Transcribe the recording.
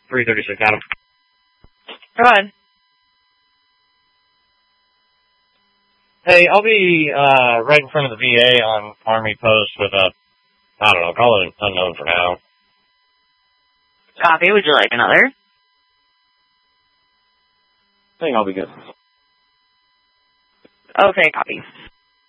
336, Adam. Go ahead. Hey, I'll be right in front of the VA on Army Post with a, I don't know, call it unknown for now. Copy. Would you like another? I think I'll be good. Okay, copy.